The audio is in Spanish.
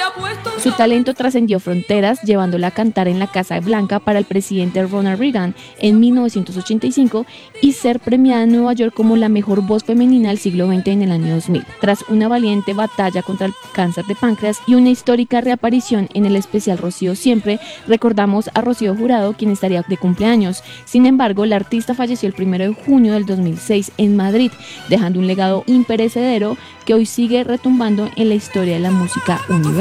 Su talento trascendió fronteras, llevándola a cantar en la Casa Blanca para el presidente Ronald Reagan en 1985 y ser premiada en Nueva York como la mejor voz femenina del siglo XX en el año 2000. Tras una valiente batalla contra el cáncer de páncreas y una histórica reaparición en el especial Rocío Siempre, recordamos a Rocío Jurado, quien estaría de cumpleaños. Sin embargo, la artista falleció el 1 de junio del 2006 en Madrid, dejando un legado imperecedero que hoy sigue retumbando en la historia de la música universal.